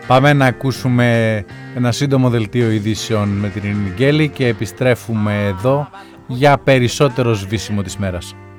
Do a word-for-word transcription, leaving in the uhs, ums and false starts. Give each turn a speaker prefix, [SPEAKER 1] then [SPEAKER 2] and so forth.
[SPEAKER 1] Πάμε να ακούσουμε ένα σύντομο δελτίο ειδήσεων με την Ειρήνη Γκέλη και επιστρέφουμε εδώ για περισσότερο σβήσιμο της μέρας.